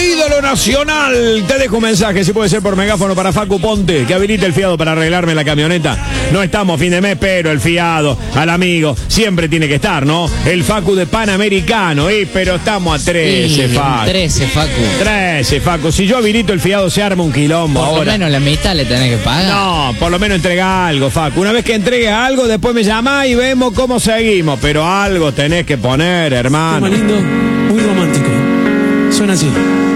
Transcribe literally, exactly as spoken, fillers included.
ídolo nacional. Te dejo un mensaje, si puede ser por megáfono para Facu Ponte, que habilite el fiado para arreglarme la camioneta. No estamos fin de mes, pero el fiado al amigo siempre tiene que estar, ¿no? El Facu de Panamericano, eh, pero estamos a trece, Sí, Facu. trece, Facu. trece, Facu. Si yo habilito el fiado, se arma un quilombo Por ahora. lo menos la mitad le tenés que pagar. No, por lo menos entrega algo, Facu. Una vez que entregues algo, después me llamás y vemos cómo seguimos. Pero algo tenés que poner, hermano. Tema lindo, muy romántico. Suena así.